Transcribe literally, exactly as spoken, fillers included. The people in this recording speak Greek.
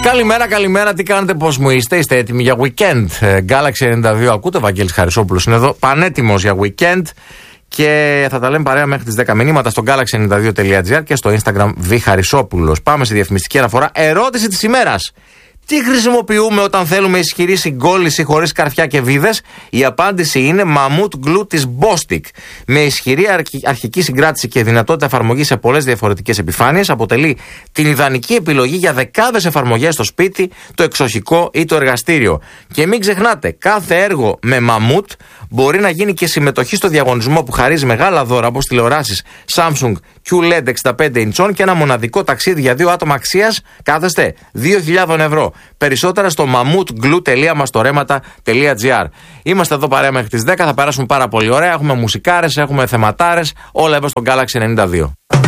Καλημέρα, καλημέρα, τι κάνετε, πώς μου είστε, είστε έτοιμοι για weekend? Galaxy ενενήντα δύο ακούτε, Βαγγέλης Χαρισόπουλος είναι εδώ, πανέτοιμος για weekend. Και θα τα λέμε παρέα μέχρι τις δέκα. Μηνύματα στο γκάλαξι ενενήντα δύο τελεία τζι άρ και στο Instagram Β Χαρισόπουλος. Πάμε στη διαφημιστική αναφορά. Ερώτηση της ημέρας. Τι χρησιμοποιούμε όταν θέλουμε ισχυρή συγκόλληση χωρίς καρφιά και βίδες? Η απάντηση είναι Mammoth Glue της Bostik. Με ισχυρή αρχική συγκράτηση και δυνατότητα εφαρμογή σε πολλές διαφορετικές επιφάνειες, αποτελεί την ιδανική επιλογή για δεκάδες εφαρμογές στο σπίτι, το εξοχικό ή το εργαστήριο. Και μην ξεχνάτε, κάθε έργο με Mammoth μπορεί να γίνει και συμμετοχή στο διαγωνισμό που χαρίζει μεγάλα δώρα όπως τηλεοράσεις Samsung κιου ελ ι ντι εξήντα πέντε ιντσών και ένα μοναδικό ταξίδι για δύο άτομα αξίας, κάθεστε, δύο χιλιάδες ευρώ. Περισσότερα στο mammoth glue τελεία μαστορέματα τελεία τζι άρ. Είμαστε εδώ παρέα μέχρι τις δέκα, θα περάσουμε πάρα πολύ ωραία. Έχουμε μουσικάρες, έχουμε θεματάρες, όλα εδώ στο Galaxy ενενήντα δύο.